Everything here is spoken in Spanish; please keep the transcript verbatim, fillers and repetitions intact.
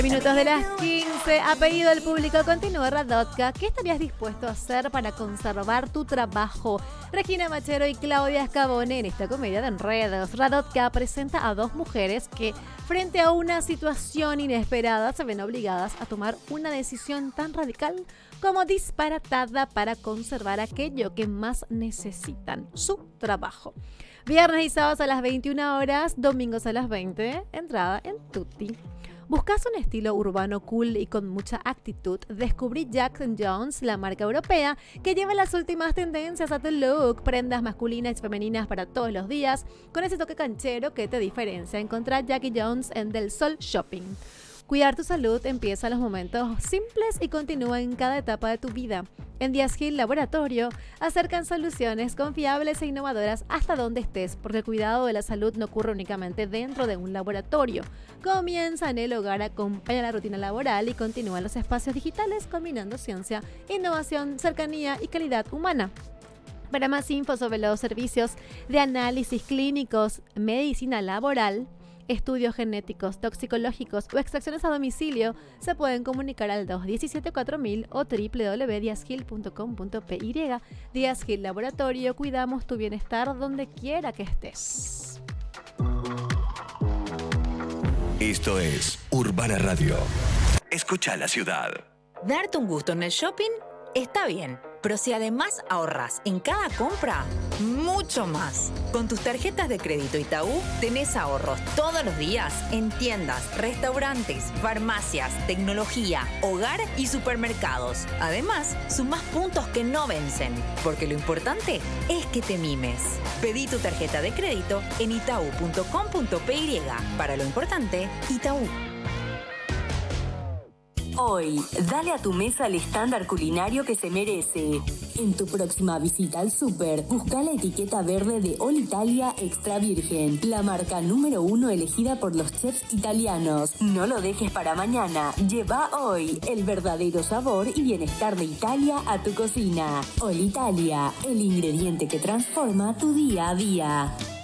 Minutos de las quince, a pedido del público, continúa Radotka. ¿Qué estarías dispuesto a hacer para conservar tu trabajo? Regina Machero y Claudia Scavone en esta comedia de enredos. Radotka presenta a dos mujeres que, frente a una situación inesperada, se ven obligadas a tomar una decisión tan radical como disparatada para conservar aquello que más necesitan, su trabajo. Viernes y sábados a las veintiuna horas, domingos a las veinte, entrada en Tutti. ¿Buscas un estilo urbano cool y con mucha actitud? Descubrí Jack and Jones, la marca europea que lleva las últimas tendencias a tu look, prendas masculinas y femeninas para todos los días, con ese toque canchero que te diferencia. Encontrá Jackie Jones en Del Sol Shopping. Cuidar tu salud empieza en los momentos simples y continúa en cada etapa de tu vida. En Díaz Gil Laboratorio acercan soluciones confiables e innovadoras hasta donde estés, porque el cuidado de la salud no ocurre únicamente dentro de un laboratorio. Comienza en el hogar, acompaña la rutina laboral y continúa en los espacios digitales combinando ciencia, innovación, cercanía y calidad humana. Para más info sobre los servicios de análisis clínicos, medicina laboral, estudios genéticos, toxicológicos o extracciones a domicilio, se pueden comunicar al dos uno siete cuatro mil o doble u doble u doble u punto diaz gil punto com punto p y. Díaz Gil Laboratorio, cuidamos tu bienestar donde quiera que estés. Esto es Urbana Radio. Escucha la ciudad. Darte un gusto en el shopping está bien, pero si además ahorras en cada compra, mucho más. Con tus tarjetas de crédito Itaú tenés ahorros todos los días en tiendas, restaurantes, farmacias, tecnología, hogar y supermercados. Además, sumás puntos que no vencen, porque lo importante es que te mimes. Pedí tu tarjeta de crédito en itaú punto com punto p y. Para lo importante, Itaú. Hoy, dale a tu mesa el estándar culinario que se merece. En tu próxima visita al súper, busca la etiqueta verde de All Italia Extra Virgen, la marca número uno elegida por los chefs italianos. No lo dejes para mañana. Lleva hoy el verdadero sabor y bienestar de Italia a tu cocina. All Italia, el ingrediente que transforma tu día a día.